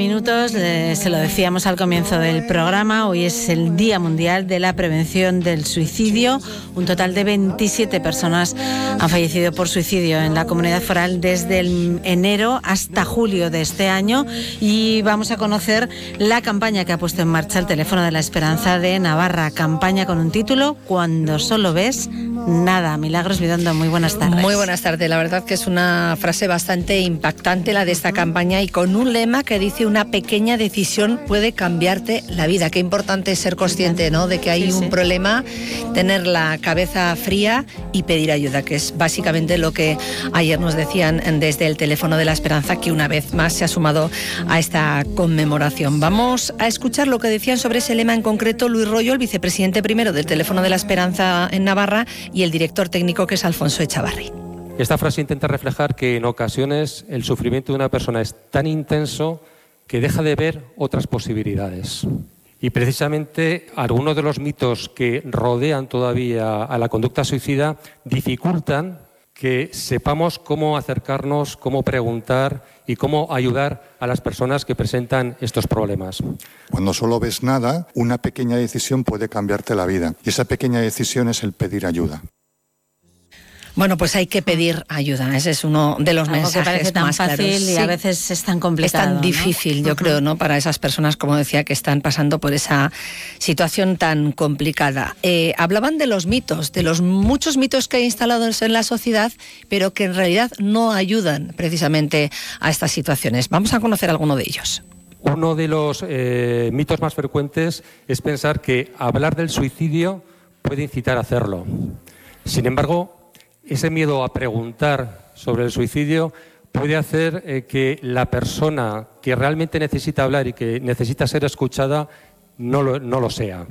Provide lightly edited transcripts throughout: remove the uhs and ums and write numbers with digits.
minutos, se lo decíamos al comienzo del programa, hoy es el Día Mundial de la Prevención del Suicidio. Un total de 27 personas han fallecido por suicidio en la Comunidad Foral desde enero hasta julio de este año, y vamos a conocer la campaña que ha puesto en marcha el Teléfono de la Esperanza de Navarra, campaña con un título: Cuando solo ves nada. Milagros Vidondo, muy buenas tardes. Muy buenas tardes, la verdad que es una frase bastante impactante la de esta campaña, y con un lema que dice: una pequeña decisión puede cambiarte la vida. Qué importante es ser consciente, ¿no?, de que hay un problema, tener la cabeza fría y pedir ayuda, que es básicamente lo que ayer nos decían desde el Teléfono de la Esperanza, que una vez más se ha sumado a esta conmemoración. Vamos a escuchar lo que decían sobre ese lema en concreto Luis Royo, el vicepresidente primero del Teléfono de la Esperanza en Navarra, y el director técnico, que es Alfonso Echavarri. Esta frase intenta reflejar que en ocasiones el sufrimiento de una persona es tan intenso que deja de ver otras posibilidades. Y precisamente algunos de los mitos que rodean todavía a la conducta suicida dificultan que sepamos cómo acercarnos, cómo preguntar y cómo ayudar a las personas que presentan estos problemas. Cuando solo ves nada, una pequeña decisión puede cambiarte la vida. Y esa pequeña decisión es el pedir ayuda. Bueno, pues hay que pedir ayuda. Ese es uno de los mensajes que parece tan más fácil claros. y a veces es tan complicado. Es tan ¿no? difícil, yo creo, ¿no?, para esas personas, como decía, que están pasando por esa situación tan complicada. Hablaban de los mitos, de los muchos mitos que hay instalados en la sociedad, pero que en realidad no ayudan precisamente a estas situaciones. Vamos a conocer alguno de ellos. Uno de los mitos más frecuentes es pensar que hablar del suicidio puede incitar a hacerlo. Sin embargo, ese miedo a preguntar sobre el suicidio puede hacer que la persona que realmente necesita hablar y que necesita ser escuchada no lo sea.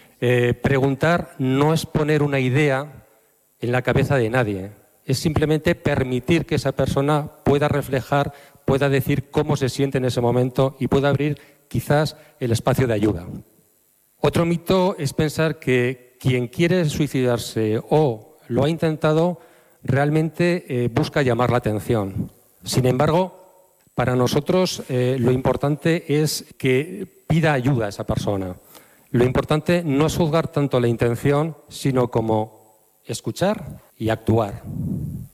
Preguntar no es poner una idea en la cabeza de nadie, es simplemente permitir que esa persona pueda reflejar, pueda decir cómo se siente en ese momento y pueda abrir quizás el espacio de ayuda. Otro mito es pensar que quien quiere suicidarse o lo ha intentado, realmente busca llamar la atención. Sin embargo, para nosotros lo importante es que pida ayuda a esa persona. Lo importante no es juzgar tanto la intención, sino como escuchar y actuar.